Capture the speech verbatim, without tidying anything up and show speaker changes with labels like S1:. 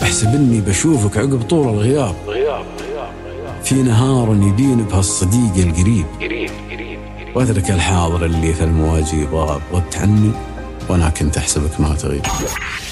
S1: احسب اني بشوفك عقب طول الغياب،
S2: غياب غياب غياب
S1: في نهار يبين بهالصديق القريب،
S2: قريب قريب قريب.
S1: واترك الحاضر اللي في المواجيب غاب، غبت عني وانا كنت احسبك ما تغيب.